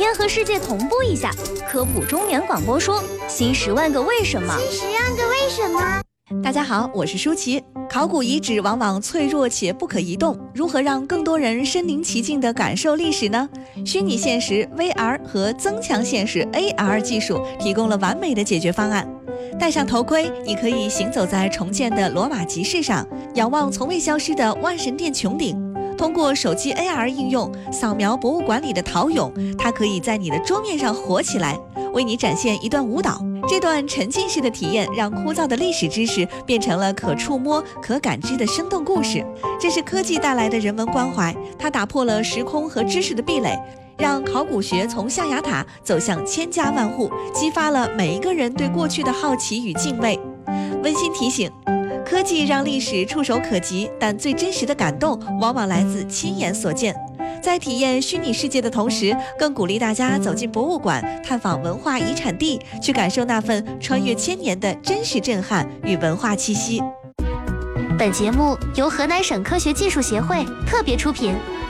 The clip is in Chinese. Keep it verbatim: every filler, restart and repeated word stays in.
先和世界同步一下，科普中原广播说新十万个为什么。 新十万个为什么。 大家好，我是舒淇。考古遗址往往脆弱且不可移动，如何让更多人身临其境地感受历史呢？虚拟现实 V R 和增强现实 A R 技术提供了完美的解决方案。戴上头盔，你可以行走在重建的罗马集市上，仰望从未消失的万神殿穹顶。通过手机 A R 应用扫描博物馆里的陶俑，它可以在你的桌面上活起来，为你展现一段舞蹈。这段沉浸式的体验让枯燥的历史知识变成了可触摸、可感知的生动故事。这是科技带来的人文关怀，它打破了时空和知识的壁垒，让考古学从象牙塔走向千家万户，激发了每一个人对过去的好奇与敬畏。温馨提醒，科技让历史触手可及，但最真实的感动往往来自亲眼所见。在体验虚拟世界的同时，更鼓励大家走进博物馆，探访文化遗产地，去感受那份穿越千年的真实震撼与文化气息。 本节目由河南省科学技术协会特别出品。